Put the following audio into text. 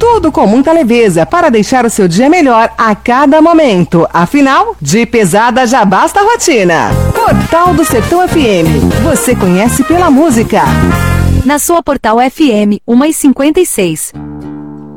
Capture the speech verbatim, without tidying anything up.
Tudo com muita leveza para deixar o seu dia melhor a cada momento. Afinal, de pesada já basta a rotina. Portal do Sertão F M. Você conhece pela música. Na sua Portal F M, uma e cinquenta e seis.